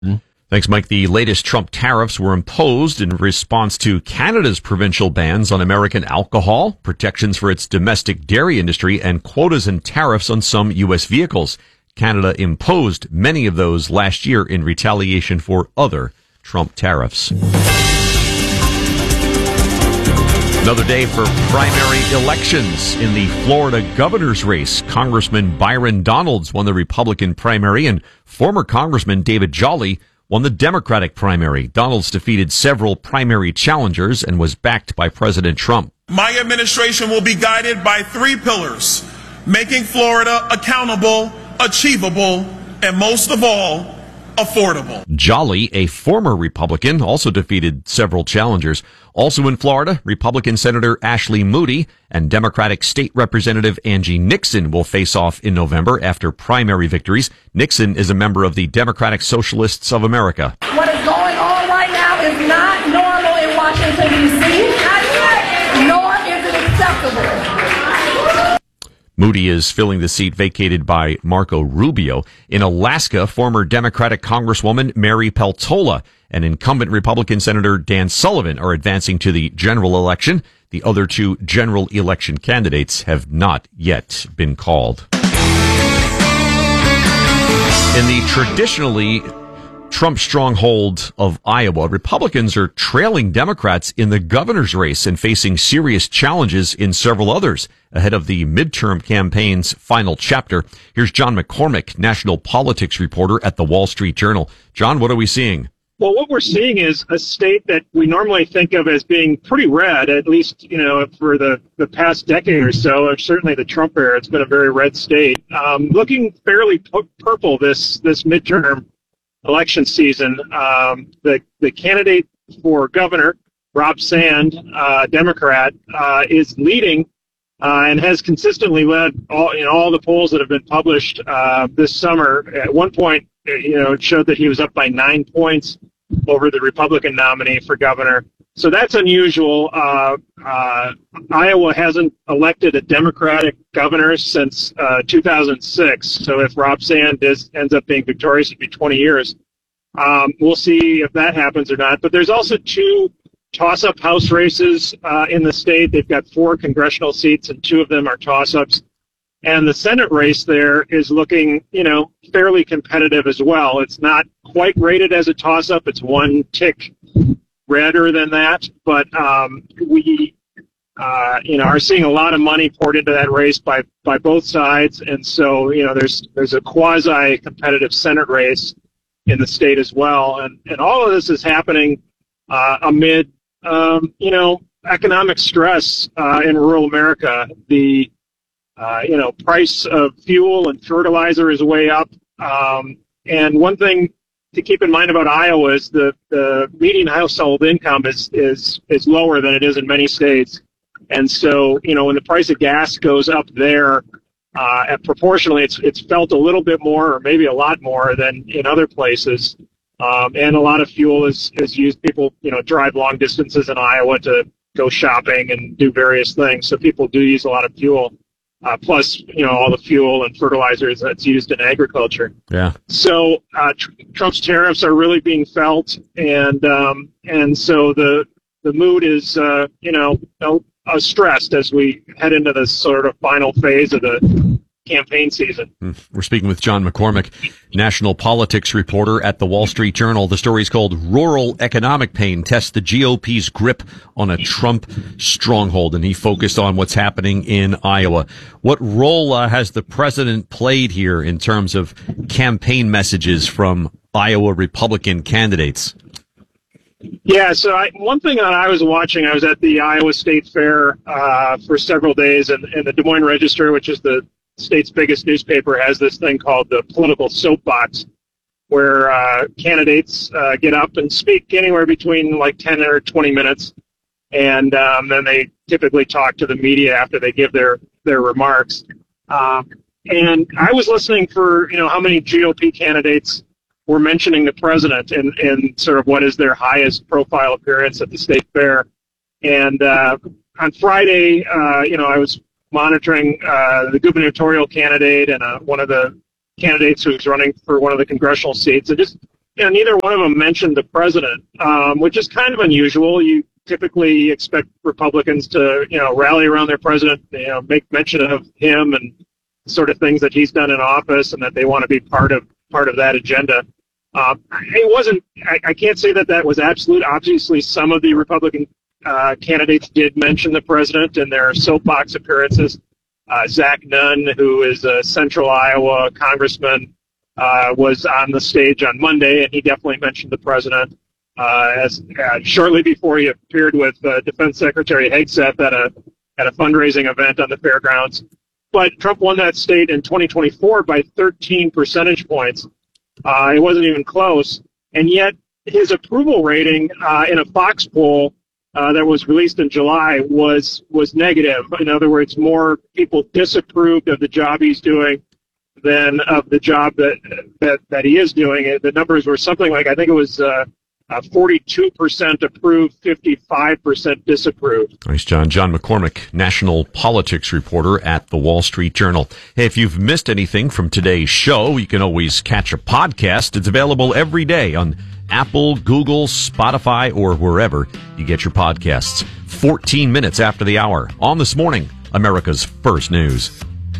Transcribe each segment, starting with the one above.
Thanks, Mike. The latest Trump tariffs were imposed in response to Canada's provincial bans on American alcohol, protections for its domestic dairy industry, and quotas and tariffs on some U.S. vehicles. Canada imposed many of those last year in retaliation for other Trump tariffs. Another day for primary elections. In the Florida governor's race, Congressman Byron Donalds won the Republican primary, and former Congressman David Jolly won the Democratic primary. Donalds defeated several primary challengers and was backed by President Trump. My administration will be guided by three pillars: making Florida accountable, achievable, and most of all, affordable. Jolly, a former Republican, also defeated several challengers. Also in Florida, Republican Senator Ashley Moody and Democratic State Representative Angie Nixon will face off in November after primary victories. Nixon is a member of the Democratic Socialists of America. What is going on right now is not normal in Washington, D.C., nor is it acceptable. Moody is filling the seat vacated by Marco Rubio. In Alaska, former Democratic Congresswoman Mary Peltola and incumbent Republican Senator Dan Sullivan are advancing to the general election. The other two general election candidates have not yet been called. In the traditionally Trump stronghold of Iowa, Republicans are trailing Democrats in the governor's race and facing serious challenges in several others ahead of the midterm campaign's final chapter. Here's John McCormick, national politics reporter at the Wall Street Journal. John, what are we seeing? Well, what we're seeing is a state that we normally think of as being pretty red, at least, for the past decade or so, or certainly the Trump era. It's been a very red state. Looking fairly purple this midterm election season. The candidate for governor, Rob Sand, Democrat, is leading and has consistently led all the polls that have been published this summer. At one point, it showed that he was up by 9 points over the Republican nominee for governor. So that's unusual. Iowa hasn't elected a Democratic governor since 2006. So if Rob Sand ends up being victorious, it'd be 20 years. We'll see if that happens or not. But there's also two toss-up House races in the state. They've got 4 congressional seats, and 2 of them are toss-ups. And the Senate race there is looking, fairly competitive as well. It's not quite rated as a toss-up. It's one tick redder than that. But we are seeing a lot of money poured into that race by both sides. And so, there's a quasi-competitive Senate race in the state as well. And all of this is happening amid, economic stress in rural America. The price of fuel and fertilizer is way up. And one thing to keep in mind about Iowa is the median household income is lower than it is in many states. And so, when the price of gas goes up there, proportionally, it's felt a little bit more or maybe a lot more than in other places. And a lot of fuel is used. People, drive long distances in Iowa to go shopping and do various things. So people do use a lot of fuel. Plus, all the fuel and fertilizers that's used in agriculture. Yeah. So Trump's tariffs are really being felt, and so the mood is stressed as we head into this sort of final phase of the campaign season. We're speaking with John McCormick, national politics reporter at the Wall Street Journal. The story is called Rural Economic Pain Tests the GOP's Grip on a Trump Stronghold, and he focused on what's happening in Iowa. What role has the president played here in terms of campaign messages from Iowa Republican candidates? Yeah, so one thing that I was watching, I was at the Iowa State Fair for several days, and the Des Moines Register, which is the state's biggest newspaper, has this thing called the political soapbox, where candidates get up and speak anywhere between like 10 or 20 minutes, and then they typically talk to the media after they give their remarks. And I was listening for how many GOP candidates were mentioning the president in sort of what is their highest profile appearance at the state fair. And on Friday, I was monitoring the gubernatorial candidate and one of the candidates who's running for one of the congressional seats. And just neither one of them mentioned the president, which is kind of unusual. You typically expect Republicans to, rally around their president, make mention of him and sort of things that he's done in office, and that they want to be part of that agenda. It wasn't. I can't say that was absolute. Obviously, some of the Republican candidates did mention the president in their soapbox appearances. Zach Nunn, who is a Central Iowa congressman, was on the stage on Monday, and he definitely mentioned the president. Shortly before he appeared with Defense Secretary Hegseth at a fundraising event on the fairgrounds. But Trump won that state in 2024 by 13 percentage points. It wasn't even close. And yet his approval rating in a Fox poll that was released in July was negative. In other words, more people disapproved of the job he's doing than of the job that he is doing. The numbers were something like, I think it was 42% approved, 55% disapproved. Nice, John. John McCormick, national politics reporter at the Wall Street Journal. Hey, if you've missed anything from today's show, you can always catch a podcast. It's available every day on Apple, Google, Spotify, or wherever you get your podcasts. 14 minutes after the hour on This Morning, America's First News.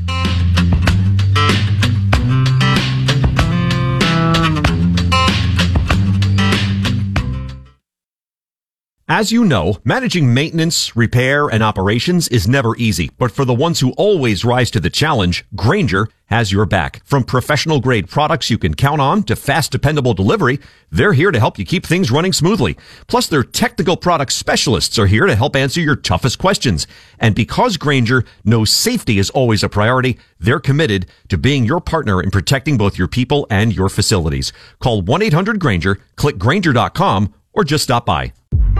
As you know, managing maintenance, repair, and operations is never easy. But for the ones who always rise to the challenge, Grainger has your back. From professional-grade products you can count on to fast, dependable delivery, they're here to help you keep things running smoothly. Plus, their technical product specialists are here to help answer your toughest questions. And because Grainger knows safety is always a priority, they're committed to being your partner in protecting both your people and your facilities. Call 1-800-GRAINGER, click Grainger.com, or just stop by.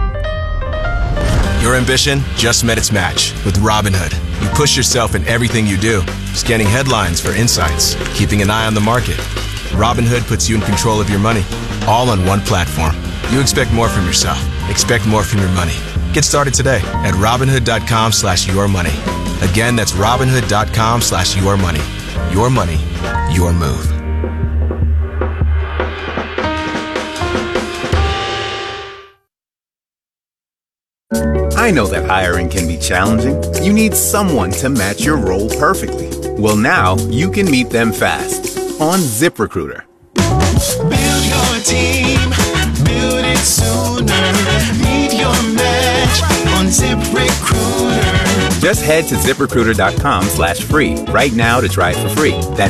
Your ambition just met its match with Robinhood. You push yourself in everything you do, scanning headlines for insights, keeping an eye on the market. Robinhood puts you in control of your money, all on one platform. You expect more from yourself. Expect more from your money. Get started today at Robinhood.com/yourmoney. Again, that's Robinhood.com/yourmoney. Your money, your move. I know that hiring can be challenging. You need someone to match your role perfectly. Well, now you can meet them fast on ZipRecruiter. Build your team, build it sooner. Meet your match on ZipRecruiter. Just head to ZipRecruiter.com/free right now to try it for free. That's